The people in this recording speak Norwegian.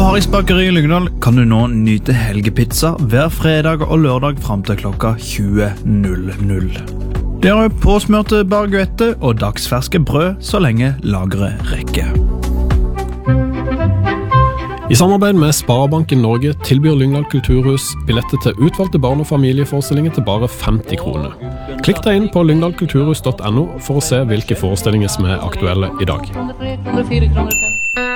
Harris bakeri i Lyngdal kan du nå nyte helgepizza hver fredag og lørdag frem til klokka 20.00. Det er påsmørte baguette og dagsferske brød så lenge lageret rekker. I samarbeid med Sparebanken Norge tilbyr Lyngdal Kulturhus billetter til utvalgte barn- og familieforestillinger til bare 50 kroner. Klikk deg inn på lyngdalkulturhus.no for å se hvilke forestillinger som er aktuelle i dag.